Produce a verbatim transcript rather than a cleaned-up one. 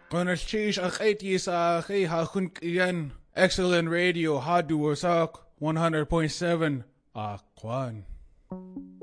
Konarchish akhaiti sa akhi hakun kiyan. Excellent radio hadu wasak one hundred point seven Akwan.